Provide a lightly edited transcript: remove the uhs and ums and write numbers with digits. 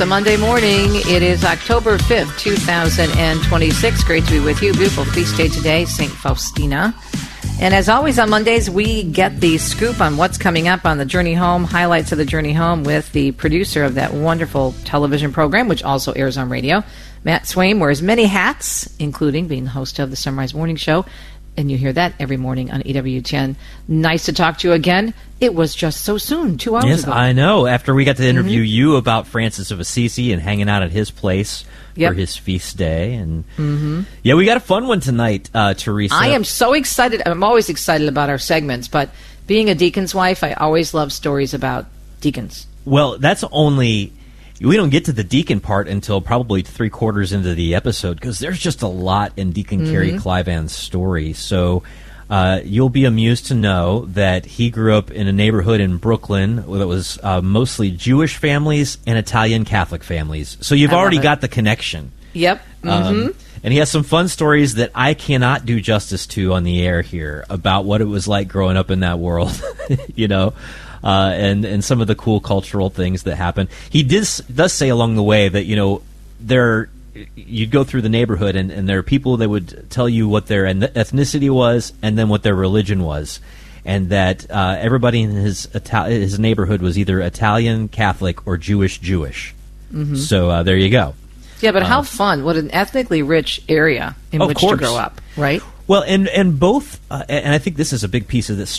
a Monday morning. It is October 5th, 2026. Great to be with you. Beautiful feast day today, St. Faustina. And as always on Mondays, we get the scoop on what's coming up on the Journey Home, highlights of the Journey Home with the producer of that wonderful television program, which also airs on radio. Matt Swaim wears many hats, including being the host of the Sunrise Morning Show. And you hear that every morning on EWTN. Nice to talk to you again. It was just so soon, 2 hours ago. Yes, I know. After we got to interview you about Francis of Assisi and hanging out at his place for his feast day. And yeah, we got a fun one tonight, Teresa. I am so excited. I'm always excited about our segments, but being a deacon's wife, I always love stories about deacons. Well, that's only... We don't get to the deacon part until probably 3/4 into the episode because there's just a lot in Deacon Kerry Clivan's story. So you'll be amused to know that he grew up in a neighborhood in Brooklyn that was mostly Jewish families and Italian Catholic families. So you've already got the connection. Yep. And he has some fun stories that I cannot do justice to on the air here about what it was like growing up in that world, you know. And some of the cool cultural things that happen. He does say along the way that, you know, you'd go through the neighborhood and there are people that would tell you what their ethnicity was and then what their religion was. And that everybody in his neighborhood was either Italian, Catholic, or Jewish. So there you go. Yeah, but how fun. What an ethnically rich area in which to grow up, right? Well, and both, and I think this is a big piece of this